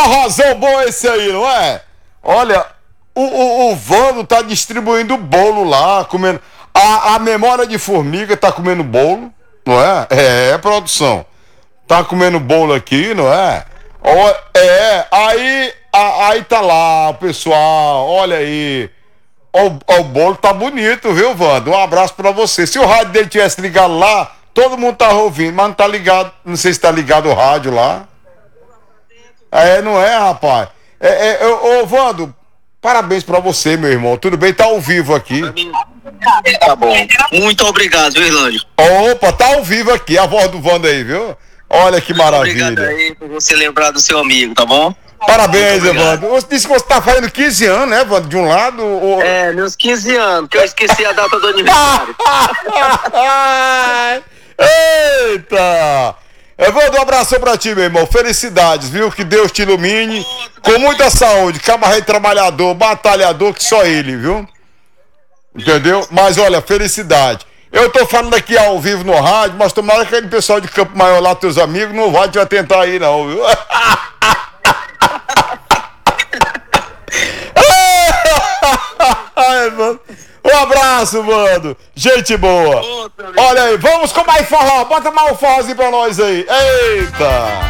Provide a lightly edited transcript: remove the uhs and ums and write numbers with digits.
forrozão bom esse aí, não é? Olha, o Vando tá distribuindo bolo lá, comendo. A memória de formiga tá comendo bolo, não é? Produção. Tá comendo bolo aqui, não é? Aí tá lá, o pessoal, olha aí. O bolo tá bonito, viu, Vando? Um abraço pra você. Se o rádio dele tivesse ligado lá, todo mundo tava ouvindo, mas não tá ligado, não sei se tá ligado o rádio lá. Não é, rapaz? Ô, Vando, parabéns pra você, meu irmão. Tudo bem? Tá ao vivo aqui. Tá bom. Muito obrigado, viu, Irlândio? Opa, tá ao vivo aqui, a voz do Vando aí, viu? Olha que maravilha. Obrigado aí por você lembrar do seu amigo, tá bom? Parabéns, Evandro. Você disse que você tá fazendo 15 anos, né, Evandro? De um lado. Meus 15 anos, que eu esqueci a data do aniversário. Eita! Evandro, um abraço pra ti, meu irmão. Felicidades, viu? Que Deus te ilumine. Com muita saúde. Camarada trabalhador, batalhador, que só ele, viu? Entendeu? Mas olha, felicidade. Eu tô falando aqui ao vivo no rádio, mas tomara que aquele pessoal de Campo Maior lá, teus amigos, não vai te atentar aí, não, viu? Um abraço, mano. Gente boa. Olha aí, vamos com mais forró. Bota mais um forrozinho pra nós aí. Eita!